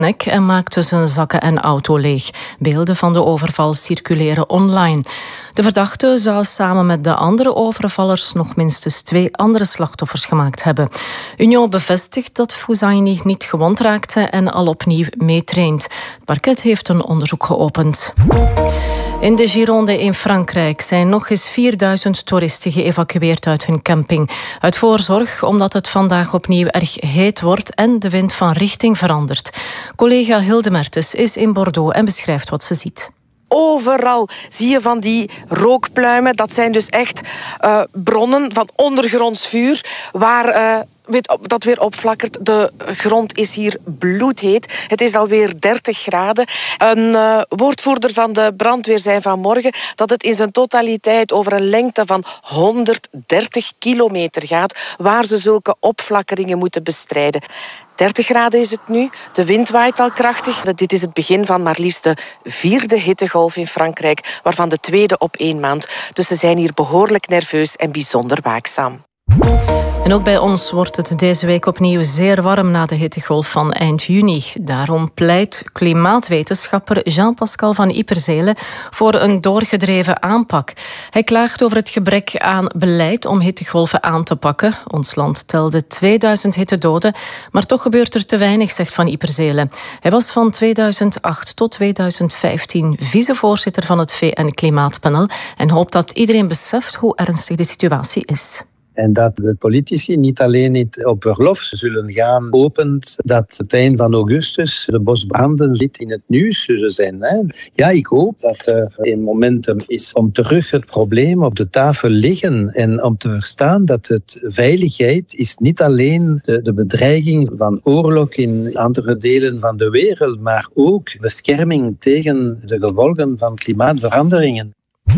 nek en maakte zijn zakken en auto leeg. Beelden van de overval circuleren online. De verdachte zou samen met de andere overvallers nog minstens 2 andere slachtoffers gemaakt hebben. Union bevestigt dat Fouzaini niet gewond raakte en al opnieuw meetraint. Het parket heeft een onderzoek geopend. In de Gironde in Frankrijk zijn nog eens 4000 toeristen geëvacueerd uit hun camping. Uit voorzorg omdat het vandaag opnieuw erg heet wordt en de wind van richting verandert. Collega Hilde Mertens is in Bordeaux en beschrijft wat ze ziet. Overal zie je van die rookpluimen. Dat zijn dus echt bronnen van ondergronds vuur waar dat weer opflakkert. De grond is hier bloedheet. Het is alweer 30 graden. Een woordvoerder van de brandweer zei vanmorgen dat het in zijn totaliteit over een lengte van 130 kilometer gaat, waar ze zulke opflakkeringen moeten bestrijden. 30 graden is het nu. De wind waait al krachtig. Dit is het begin van maar liefst de 4e hittegolf in Frankrijk, waarvan de 2e op 1 maand. Dus ze zijn hier behoorlijk nerveus en bijzonder waakzaam. En ook bij ons wordt het deze week opnieuw zeer warm na de hittegolf van eind juni. Daarom pleit klimaatwetenschapper Jean-Pascal van Yperzele voor een doorgedreven aanpak. Hij klaagt over het gebrek aan beleid om hittegolven aan te pakken. Ons land telde 2000 hittedoden, maar toch gebeurt er te weinig, zegt Van Yperzele. Hij was van 2008 tot 2015 vicevoorzitter van het VN-klimaatpanel en hoopt dat iedereen beseft hoe ernstig de situatie is. En dat de politici niet alleen niet op verlof zullen gaan, opent dat het eind van augustus de bosbranden in het nieuws zullen zijn. Ja, ik hoop dat er een momentum is om terug het probleem op de tafel liggen en om te verstaan dat het veiligheid is niet alleen de bedreiging van oorlog in andere delen van de wereld, maar ook bescherming tegen de gevolgen van klimaatveranderingen.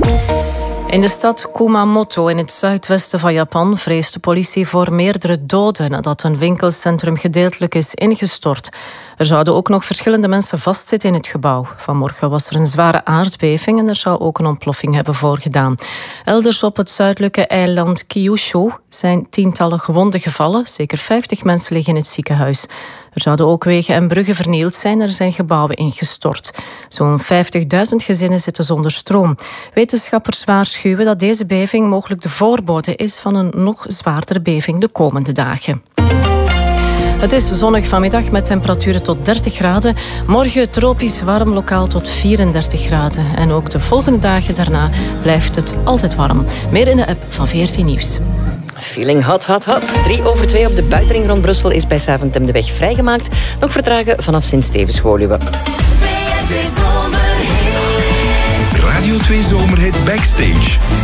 In de stad Kumamoto in het zuidwesten van Japan vreest de politie voor meerdere doden nadat een winkelcentrum gedeeltelijk is ingestort. Er zouden ook nog verschillende mensen vastzitten in het gebouw. Vanmorgen was er een zware aardbeving en er zou ook een ontploffing hebben voorgedaan. Elders op het zuidelijke eiland Kyushu zijn tientallen gewonden gevallen. Zeker 50 mensen liggen in het ziekenhuis. Er zouden ook wegen en bruggen vernield zijn. Er zijn gebouwen ingestort. Zo'n 50.000 gezinnen zitten zonder stroom. Wetenschappers waarschuwen dat deze beving mogelijk de voorbode is van een nog zwaardere beving de komende dagen. Het is zonnig vanmiddag met temperaturen tot 30 graden. Morgen tropisch warm, lokaal tot 34 graden. En ook de volgende dagen daarna blijft het altijd warm. Meer in de app van 14 Nieuws. Feeling hot, hot, hot. 3:03 op de buitenring rond Brussel is bij Zaventem de weg vrijgemaakt. Nog vertragen vanaf Sint-Stevens-Woluwe. Radio 2 Zomerhit Backstage.